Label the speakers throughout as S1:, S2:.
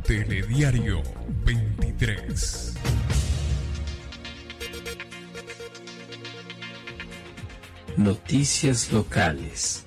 S1: Telediario 23.
S2: Noticias locales.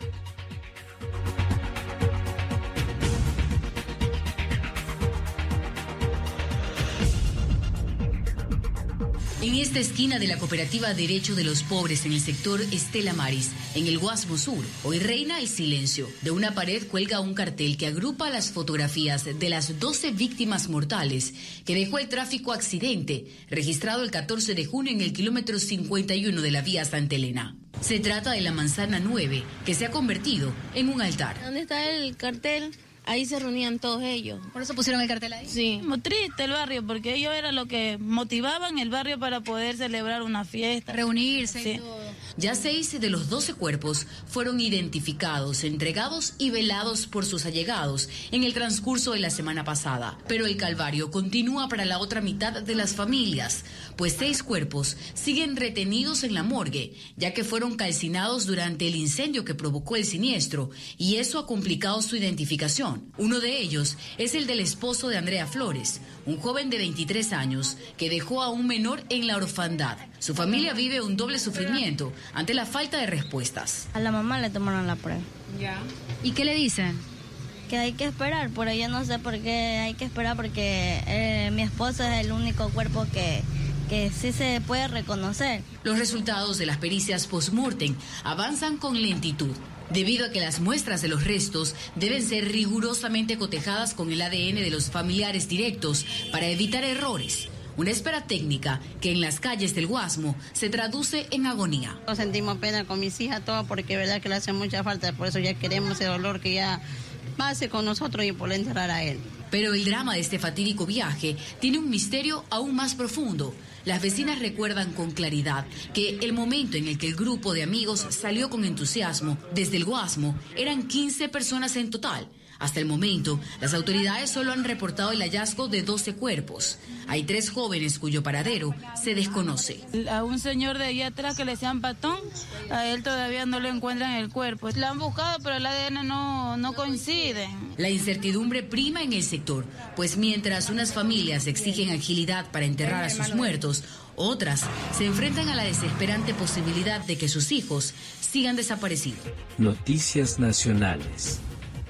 S3: En esta esquina de la cooperativa Derecho de los Pobres en el sector Estela Maris, en el Guasmo Sur, hoy reina el silencio. De una pared cuelga un cartel que agrupa las fotografías de las 12 víctimas mortales que dejó el tráfico accidente, registrado el 14 de junio en el kilómetro 51 de la vía Santa Elena. Se trata de la manzana 9, que se ha convertido en un altar.
S4: ¿Dónde está el cartel? Ahí se reunían todos ellos.
S5: ¿Por eso pusieron el cartel ahí?
S4: Sí.
S6: Muy triste el barrio, porque ellos eran lo que motivaban el barrio para poder celebrar una fiesta.
S5: Reunirse
S6: sí.
S5: y todo.
S3: Ya 6 de los 12 cuerpos fueron identificados, entregados y velados por sus allegados en el transcurso de la semana pasada. Pero el calvario continúa para la otra mitad de las familias, pues 6 cuerpos siguen retenidos en la morgue, ya que fueron calcinados durante el incendio que provocó el siniestro, y eso ha complicado su identificación. Uno de ellos es el del esposo de Andrea Flores, un joven de 23 años que dejó a un menor en la orfandad. Su familia vive un doble sufrimiento ante la falta de respuestas.
S4: A la mamá le tomaron la prueba.
S5: Ya. ¿Y qué le dicen?
S4: Que hay que esperar, por ella no sé por qué hay que esperar, porque mi esposo es el único cuerpo que sí se puede reconocer.
S3: Los resultados de las pericias post-mortem avanzan con lentitud, debido a que las muestras de los restos deben ser rigurosamente cotejadas con el ADN de los familiares directos para evitar errores. Una espera técnica que en las calles del Guasmo se traduce en agonía.
S7: Nos sentimos pena con mis hijas, todo, porque es verdad que le hace mucha falta, por eso ya queremos ese dolor que ya pase con nosotros y por enterrar a él.
S3: Pero el drama de este fatídico viaje tiene un misterio aún más profundo. Las vecinas recuerdan con claridad que el momento en el que el grupo de amigos salió con entusiasmo desde el Guasmo eran 15 personas en total. Hasta el momento, las autoridades solo han reportado el hallazgo de 12 cuerpos. Hay 3 jóvenes cuyo paradero se desconoce.
S6: A un señor de allá atrás que le decían Patón, a él todavía no lo encuentran en el cuerpo. Lo han buscado, pero el ADN no coincide.
S3: La incertidumbre prima en el sector, pues mientras unas familias exigen agilidad para enterrar a sus muertos, otras se enfrentan a la desesperante posibilidad de que sus hijos sigan desaparecidos.
S2: Noticias nacionales.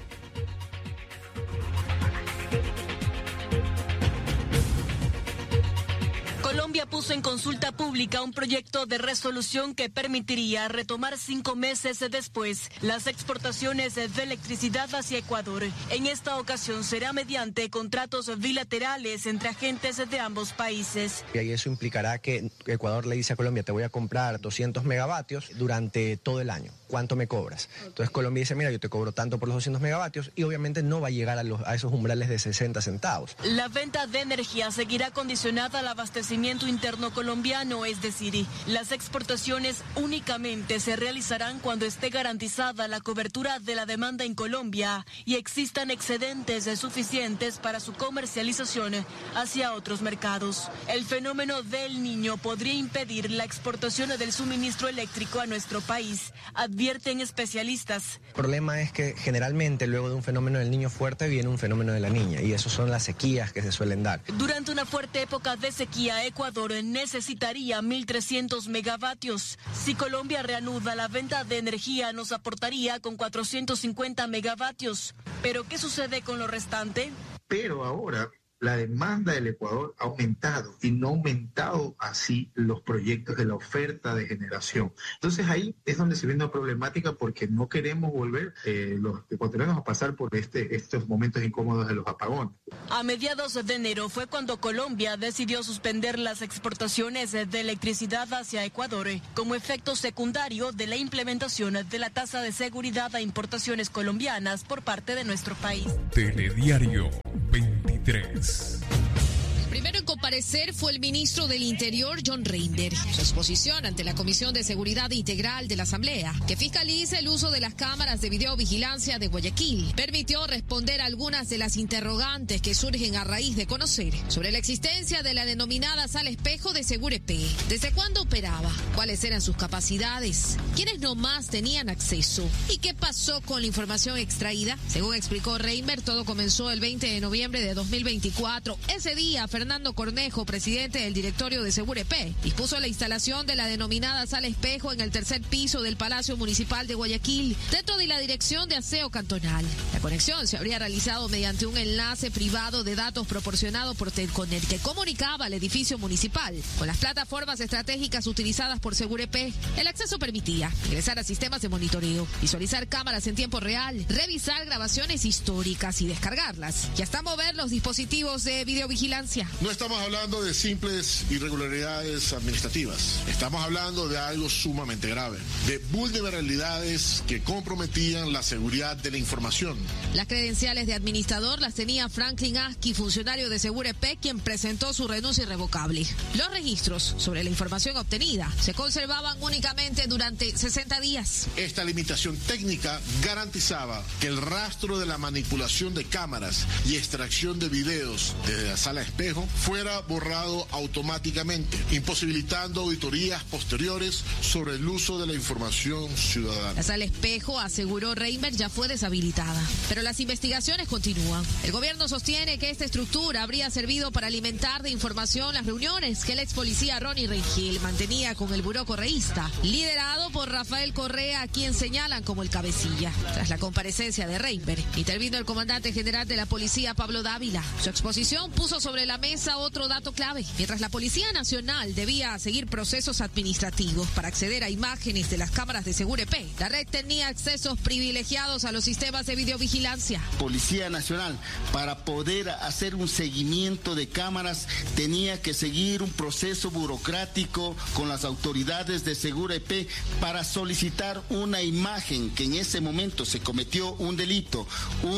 S8: Colombia puso en consulta pública un proyecto de resolución que permitiría retomar 5 meses después las exportaciones de electricidad hacia Ecuador. En esta ocasión será mediante contratos bilaterales entre agentes de ambos países.
S9: Y eso implicará que Ecuador le dice a Colombia: te voy a comprar 200 megavatios durante todo el año. ¿Cuánto me cobras? Entonces Colombia dice: mira, yo te cobro tanto por los 200 megavatios, y obviamente no va a llegar a esos umbrales de 60 centavos.
S8: La venta de energía seguirá condicionada al abastecimiento interno colombiano, es decir, las exportaciones únicamente se realizarán cuando esté garantizada la cobertura de la demanda en Colombia y existan excedentes suficientes para su comercialización hacia otros mercados. El fenómeno del Niño podría impedir la exportación del suministro eléctrico a nuestro país, advierten especialistas.
S9: El problema es que generalmente luego de un fenómeno del Niño fuerte viene un fenómeno de la Niña, y eso son las sequías que se suelen dar.
S8: Durante una fuerte época de sequía, Ecuador necesitaría 1.300 megavatios. Si Colombia reanuda la venta de energía, nos aportaría con 450 megavatios. ¿Pero qué sucede con lo restante?
S10: Pero ahora la demanda del Ecuador ha aumentado y no ha aumentado así los proyectos de la oferta de generación. Entonces ahí es donde se viene una problemática, porque no queremos volver los ecuatorianos a pasar por estos momentos incómodos de los apagones.
S8: A mediados de enero fue cuando Colombia decidió suspender las exportaciones de electricidad hacia Ecuador como efecto secundario de la implementación de la tasa de seguridad a importaciones colombianas por parte de nuestro país.
S1: Telediario 23.
S11: primero en comparecer fue el ministro del Interior, John Reiner. Su exposición ante la Comisión de Seguridad Integral de la Asamblea, que fiscaliza el uso de las cámaras de videovigilancia de Guayaquil, permitió responder algunas de las interrogantes que surgen a raíz de conocer sobre la existencia de la denominada sala espejo de Segurep. ¿Desde cuándo operaba? ¿Cuáles eran sus capacidades? ¿Quiénes nomás tenían acceso? ¿Y qué pasó con la información extraída? Según explicó Reiner, todo comenzó el 20 de noviembre de 2024. Ese día, Fernando Cornejo, presidente del directorio de Segurep, dispuso la instalación de la denominada sala espejo en el tercer piso del Palacio Municipal de Guayaquil, dentro de la Dirección de Aseo Cantonal. La conexión se habría realizado mediante un enlace privado de datos proporcionado por Telconet, que comunicaba al edificio municipal con las plataformas estratégicas utilizadas por Segurep. El acceso permitía ingresar a sistemas de monitoreo, visualizar cámaras en tiempo real, revisar grabaciones históricas y descargarlas, y hasta mover los dispositivos de videovigilancia.
S12: No estamos hablando de simples irregularidades administrativas. Estamos hablando de algo sumamente grave, de vulnerabilidades que comprometían la seguridad de la información.
S11: Las credenciales de administrador las tenía Franklin Aski, funcionario de Segurep, quien presentó su renuncia irrevocable. Los registros sobre la información obtenida se conservaban únicamente durante 60 días.
S12: Esta limitación técnica garantizaba que el rastro de la manipulación de cámaras y extracción de videos desde la sala espejo fuera borrado automáticamente, imposibilitando auditorías posteriores sobre el uso de la información ciudadana.
S11: La sala espejo, aseguró Reiner, ya fue deshabilitada, pero las investigaciones continúan. El gobierno sostiene que esta estructura habría servido para alimentar de información las reuniones que el ex policía Ronnie Rengel mantenía con el buró correísta, liderado por Rafael Correa, a quien señalan como el cabecilla. Tras la comparecencia de Reiner, intervino el comandante general de la policía, Pablo Dávila. Su exposición puso sobre la mesa otro dato clave. Mientras la Policía Nacional debía seguir procesos administrativos para acceder a imágenes de las cámaras de Segurep, la red tenía accesos privilegiados a los sistemas de videovigilancia.
S13: Policía Nacional, para poder hacer un seguimiento de cámaras, tenía que seguir un proceso burocrático con las autoridades de Segurep para solicitar una imagen que en ese momento se cometió un delito,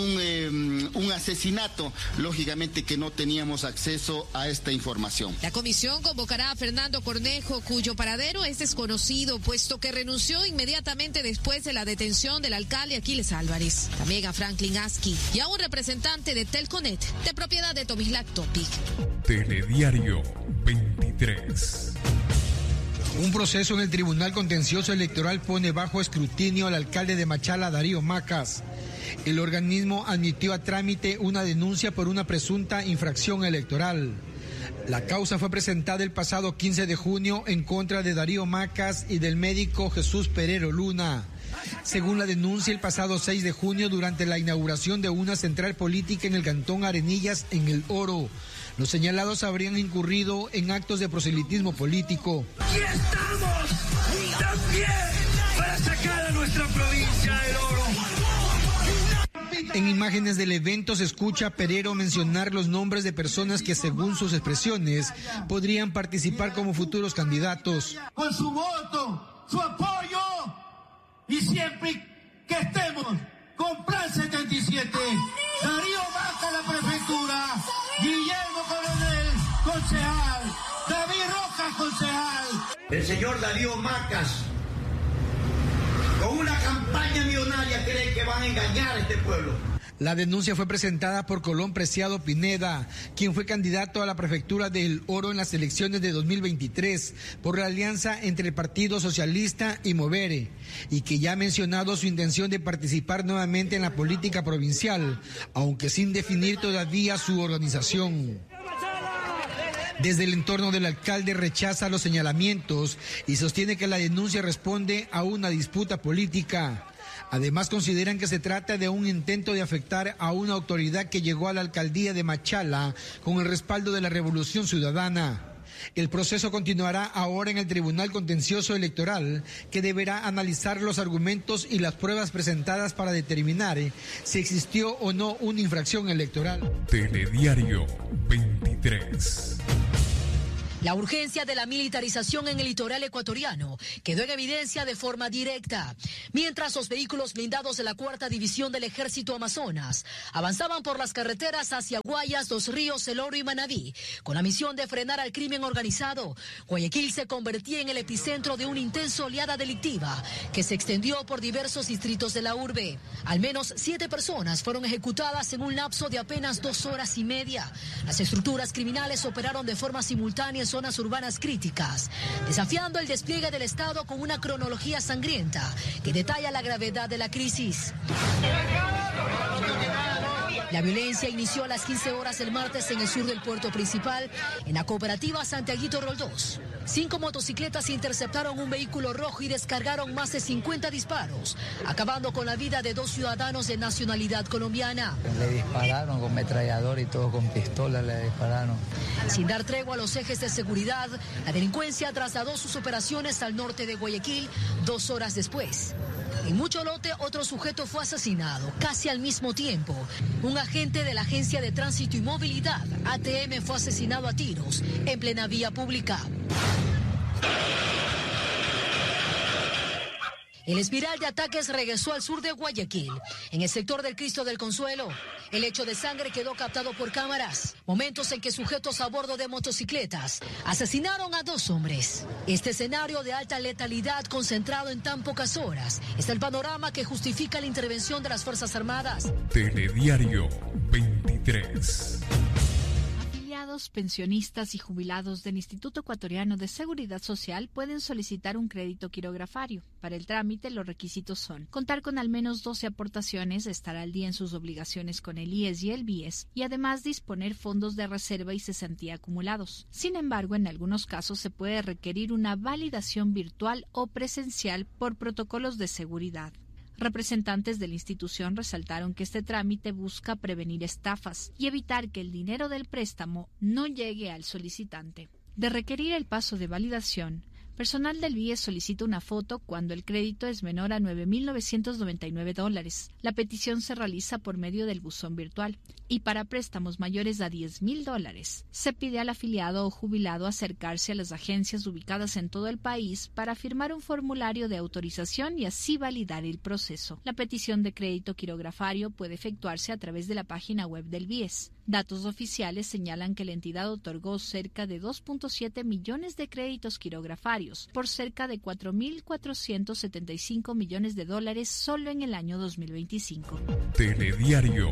S13: un asesinato. Lógicamente que no teníamos acceso a esta información.
S11: La comisión convocará a Fernando Cornejo, cuyo paradero es desconocido, puesto que renunció inmediatamente después de la detención del alcalde Aquiles Álvarez. También a Franklin Aski y a un representante de Telconet, de propiedad de Tomislav Topic.
S1: Telediario 23.
S14: Un proceso en el Tribunal Contencioso Electoral pone bajo escrutinio al alcalde de Machala, Darío Macas. El organismo admitió a trámite una denuncia por una presunta infracción electoral. La causa fue presentada el pasado 15 de junio en contra de Darío Macas y del médico Jesús Perero Luna. Según la denuncia, el pasado 6 de junio, durante la inauguración de una central política en el cantón Arenillas, en El Oro, los señalados habrían incurrido en actos de proselitismo político.
S15: ¡Aquí estamos! ¡También para sacar a nuestra provincia El Oro!
S14: En imágenes del evento se escucha a Perero mencionar los nombres de personas que, según sus expresiones, podrían participar como futuros candidatos.
S15: Con su voto, su apoyo y siempre que estemos con Plan 77, Darío Macas la prefectura, Guillermo Coronel, concejal, David Rojas, concejal. El señor Darío Macas, con una campaña millonaria, cree que van a engañar a este pueblo.
S14: La denuncia fue presentada por Colón Preciado Pineda, quien fue candidato a la prefectura de El Oro en las elecciones de 2023 por la alianza entre el Partido Socialista y Movere, y que ya ha mencionado su intención de participar nuevamente en la política provincial, aunque sin definir todavía su organización. Desde el entorno del alcalde rechaza los señalamientos y sostiene que la denuncia responde a una disputa política. Además, consideran que se trata de un intento de afectar a una autoridad que llegó a la alcaldía de Machala con el respaldo de la Revolución Ciudadana. El proceso continuará ahora en el Tribunal Contencioso Electoral, que deberá analizar los argumentos y las pruebas presentadas para determinar si existió o no una infracción electoral.
S1: Telediario 23.
S16: La urgencia de la militarización en el litoral ecuatoriano quedó en evidencia de forma directa, mientras los vehículos blindados de la 4ª División del Ejército Amazonas avanzaban por las carreteras hacia Guayas, Los Ríos, El Oro y Manabí, con la misión de frenar al crimen organizado. Guayaquil se convertía en el epicentro de una intensa oleada delictiva que se extendió por diversos distritos de la urbe. Al menos 7 personas fueron ejecutadas en un lapso de apenas 2 horas y media. Las estructuras criminales operaron de forma simultánea en zonas urbanas críticas, desafiando el despliegue del Estado con una cronología sangrienta que detalla la gravedad de la crisis. La violencia inició a las 15 horas del martes en el sur del puerto principal, en la cooperativa Santiaguito Roldós. 5 motocicletas interceptaron un vehículo rojo y descargaron más de 50 disparos, acabando con la vida de 2 ciudadanos de nacionalidad colombiana.
S17: Le dispararon con metrallador y todo, con pistola le dispararon.
S16: Sin dar tregua a los ejes de seguridad, la delincuencia trasladó sus operaciones al norte de Guayaquil 2 horas después. En Mucho Lote, otro sujeto fue asesinado, casi al mismo tiempo. Un agente de la Agencia de Tránsito y Movilidad, ATM, fue asesinado a tiros en plena vía pública. El espiral de ataques regresó al sur de Guayaquil, en el sector del Cristo del Consuelo. El hecho de sangre quedó captado por cámaras. Momentos en que sujetos a bordo de motocicletas asesinaron a 2 hombres. Este escenario de alta letalidad concentrado en tan pocas horas es el panorama que justifica la intervención de las Fuerzas Armadas.
S1: Telediario 23.
S18: Pensionistas y jubilados del Instituto Ecuatoriano de Seguridad Social pueden solicitar un crédito quirografario. Para el trámite, los requisitos son contar con al menos 12 aportaciones, estar al día en sus obligaciones con el IES y el BIES, y además disponer fondos de reserva y cesantía acumulados. Sin embargo, en algunos casos se puede requerir una validación virtual o presencial por protocolos de seguridad. Representantes de la institución resaltaron que este trámite busca prevenir estafas y evitar que el dinero del préstamo no llegue al solicitante. De requerir el paso de validación, personal del BIES solicita una foto cuando el crédito es menor a $9.999. La petición se realiza por medio del buzón virtual y para préstamos mayores a $10.000 se pide al afiliado o jubilado acercarse a las agencias ubicadas en todo el país para firmar un formulario de autorización y así validar el proceso. La petición de crédito quirografario puede efectuarse a través de la página web del BIES. Datos oficiales señalan que la entidad otorgó cerca de 2.7 millones de créditos quirografarios por cerca de $4.475 millones solo en el año 2025.
S1: Telediario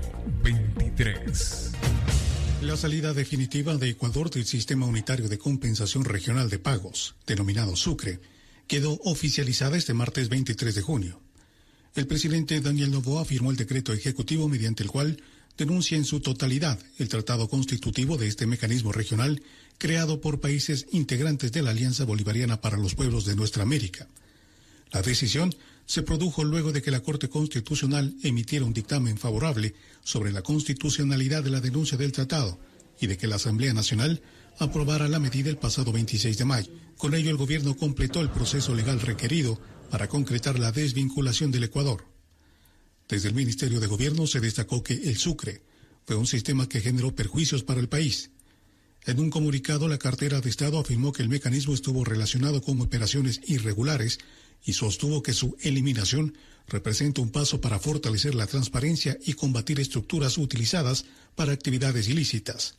S1: 23.
S19: La salida definitiva de Ecuador del Sistema Unitario de Compensación Regional de Pagos, denominado Sucre, quedó oficializada este martes 23 de junio. El presidente Daniel Noboa firmó el decreto ejecutivo mediante el cual denuncia en su totalidad el tratado constitutivo de este mecanismo regional creado por países integrantes de la Alianza Bolivariana para los Pueblos de Nuestra América. La decisión se produjo luego de que la Corte Constitucional emitiera un dictamen favorable sobre la constitucionalidad de la denuncia del tratado y de que la Asamblea Nacional aprobara la medida el pasado 26 de mayo. Con ello, el gobierno completó el proceso legal requerido para concretar la desvinculación del Ecuador. Desde el Ministerio de Gobierno se destacó que el Sucre fue un sistema que generó perjuicios para el país. En un comunicado, la cartera de Estado afirmó que el mecanismo estuvo relacionado con operaciones irregulares y sostuvo que su eliminación representa un paso para fortalecer la transparencia y combatir estructuras utilizadas para actividades ilícitas.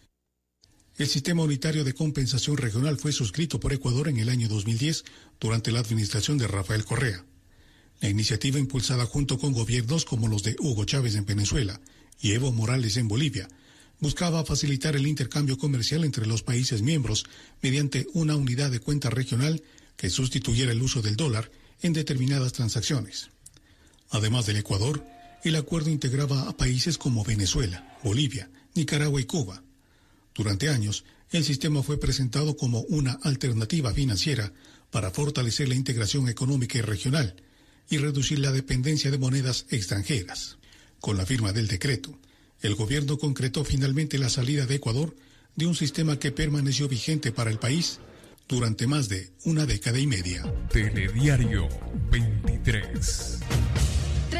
S19: El Sistema Unitario de Compensación Regional fue suscrito por Ecuador en el año 2010 durante la administración de Rafael Correa. La iniciativa, impulsada junto con gobiernos como los de Hugo Chávez en Venezuela y Evo Morales en Bolivia, buscaba facilitar el intercambio comercial entre los países miembros mediante una unidad de cuenta regional que sustituyera el uso del dólar en determinadas transacciones. Además del Ecuador, el acuerdo integraba a países como Venezuela, Bolivia, Nicaragua y Cuba. Durante años, el sistema fue presentado como una alternativa financiera para fortalecer la integración económica y regional y reducir la dependencia de monedas extranjeras. Con la firma del decreto, el gobierno concretó finalmente la salida de Ecuador de un sistema que permaneció vigente para el país durante más de una década y media.
S1: Telediario 23.
S16: 3 de los 20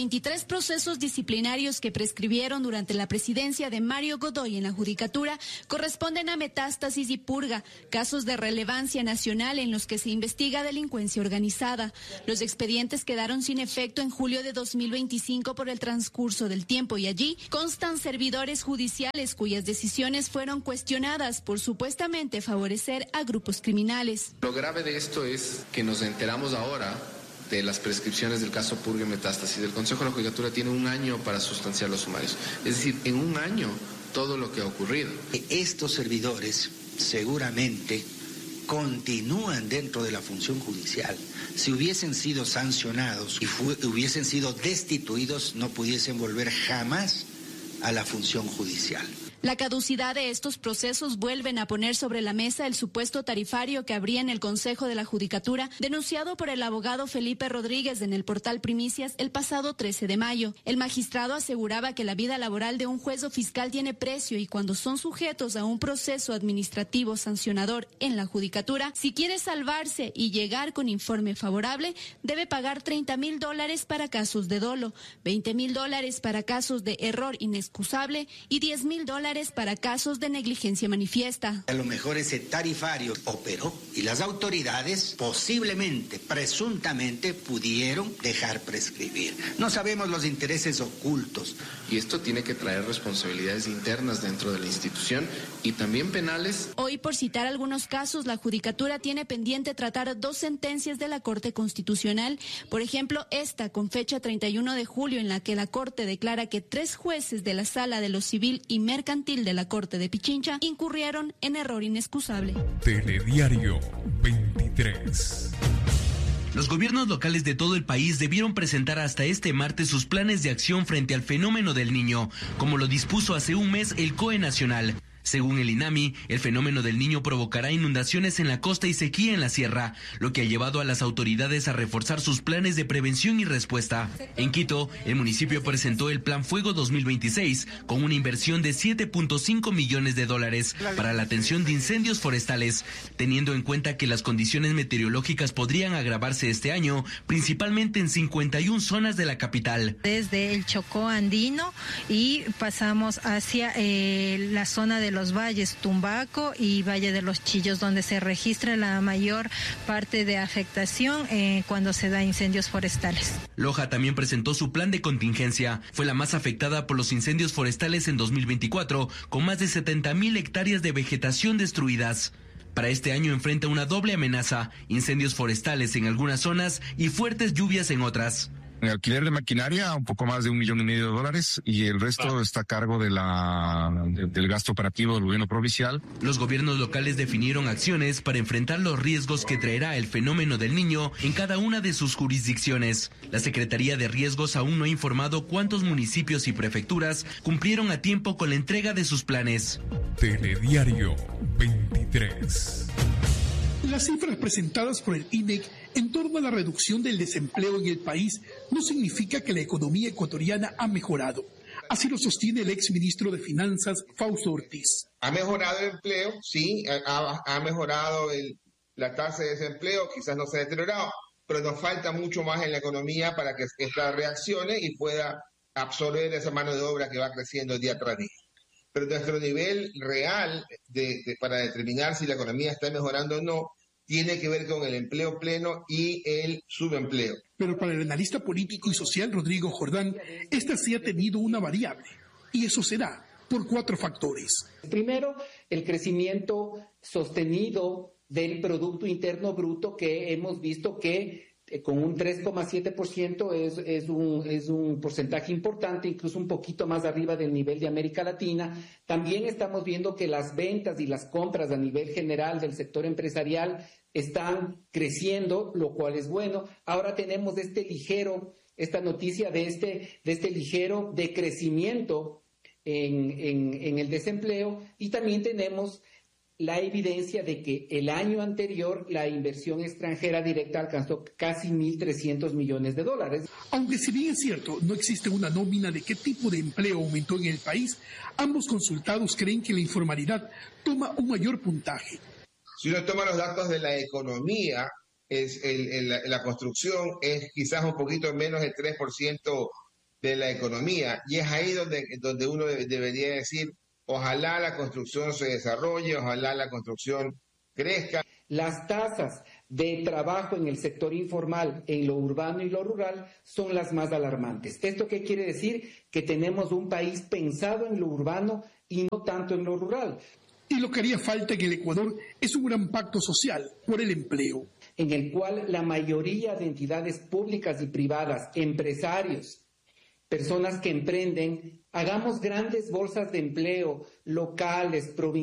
S20: 23 procesos disciplinarios que prescribieron durante la presidencia de Mario Godoy en la Judicatura corresponden a Metástasis y Purga, casos de relevancia nacional en los que se investiga delincuencia organizada. Los expedientes quedaron sin efecto en julio de 2025 por el transcurso del tiempo y allí constan servidores judiciales cuyas decisiones fueron cuestionadas por supuestamente favorecer a grupos criminales.
S21: Lo grave de esto es que nos enteramos ahora de las prescripciones del caso Purga y Metástasis. El Consejo de la Judicatura tiene 1 año para sustanciar los sumarios. Es decir, en 1 año todo lo que ha ocurrido.
S22: Estos servidores seguramente continúan dentro de la función judicial. Si hubiesen sido sancionados y hubiesen sido destituidos, no pudiesen volver jamás a la función judicial.
S20: La caducidad de estos procesos vuelven a poner sobre la mesa el supuesto tarifario que habría en el Consejo de la Judicatura, denunciado por el abogado Felipe Rodríguez en el portal Primicias el pasado 13 de mayo. El magistrado aseguraba que la vida laboral de un juez o fiscal tiene precio y cuando son sujetos a un proceso administrativo sancionador en la Judicatura, si quiere salvarse y llegar con informe favorable, debe pagar $30,000 para casos de dolo, $20,000 para casos de error inexcusable y $10,000 para casos de negligencia manifiesta.
S22: A lo mejor ese tarifario operó y las autoridades posiblemente, presuntamente, pudieron dejar prescribir. No sabemos los intereses ocultos.
S21: Y esto tiene que traer responsabilidades internas dentro de la institución y también penales.
S20: Hoy, por citar algunos casos, la Judicatura tiene pendiente tratar 2 sentencias de la Corte Constitucional. Por ejemplo, esta con fecha 31 de julio en la que la Corte declara que 3 jueces de la Sala de lo Civil y Mercantil de la Corte de Pichincha incurrieron en error inexcusable.
S1: Telediario 23.
S23: Los gobiernos locales de todo el país debieron presentar hasta este martes sus planes de acción frente al fenómeno del Niño, como lo dispuso hace un mes el COE Nacional. Según el INAMI, el fenómeno del Niño provocará inundaciones en la costa y sequía en la sierra, lo que ha llevado a las autoridades a reforzar sus planes de prevención y respuesta. En Quito, el municipio presentó el Plan Fuego 2026 con una inversión de $7.5 millones para la atención de incendios forestales, teniendo en cuenta que las condiciones meteorológicas podrían agravarse este año, principalmente en 51 zonas de la capital.
S24: Desde el Chocó andino y pasamos hacia la zona de los valles Tumbaco y Valle de los Chillos, donde se registra la mayor parte de afectación cuando se da incendios forestales.
S23: Loja también presentó su plan de contingencia. Fue la más afectada por los incendios forestales en 2024, con más de 70,000 hectáreas de vegetación destruidas. Para este año enfrenta una doble amenaza: incendios forestales en algunas zonas y fuertes lluvias en otras.
S25: En alquiler de maquinaria, un poco más de $1,5 millones y el resto está a cargo del gasto operativo del gobierno provincial.
S23: Los gobiernos locales definieron acciones para enfrentar los riesgos que traerá el fenómeno del Niño en cada una de sus jurisdicciones. La Secretaría de Riesgos aún no ha informado cuántos municipios y prefecturas cumplieron a tiempo con la entrega de sus planes.
S1: Telediario 23.
S26: Las cifras presentadas por el INEC en torno a la reducción del desempleo en el país no significa que la economía ecuatoriana ha mejorado. Así lo sostiene el exministro de Finanzas, Fausto Ortiz.
S27: ¿Ha mejorado el empleo? Sí, ha mejorado la tasa de desempleo, quizás no se ha deteriorado, pero nos falta mucho más en la economía para que esta reaccione y pueda absorber esa mano de obra que va creciendo día tras día. Pero nuestro nivel real para determinar si la economía está mejorando o no tiene que ver con el empleo pleno y el subempleo.
S26: Pero para el analista político y social Rodrigo Jordán, esta sí ha tenido una variable, y eso se da por 4 factores.
S28: Primero, el crecimiento sostenido del Producto Interno Bruto, que hemos visto que con un 3,7% es un porcentaje importante, incluso un poquito más arriba del nivel de América Latina. También estamos viendo que las ventas y las compras a nivel general del sector empresarial están creciendo, lo cual es bueno. Ahora tenemos esta noticia de este ligero decrecimiento en el desempleo, y también tenemos la evidencia de que el año anterior la inversión extranjera directa alcanzó casi $1,300 millones.
S26: Aunque si bien es cierto, no existe una nómina de qué tipo de empleo aumentó en el país, ambos consultados creen que la informalidad toma un mayor puntaje.
S27: Si uno toma los datos de la economía, la construcción es quizás un poquito menos del 3% de la economía. Y es ahí donde uno debería decir, ojalá la construcción se desarrolle, ojalá la construcción crezca.
S28: Las tasas de trabajo en el sector informal, en lo urbano y lo rural, son las más alarmantes. ¿Esto qué quiere decir? Que tenemos un país pensado en lo urbano y no tanto en lo rural.
S26: Y lo que haría falta en el Ecuador es un gran pacto social por el empleo,
S28: en el cual la mayoría de entidades públicas y privadas, empresarios, personas que emprenden, hagamos grandes bolsas de empleo locales, provinciales,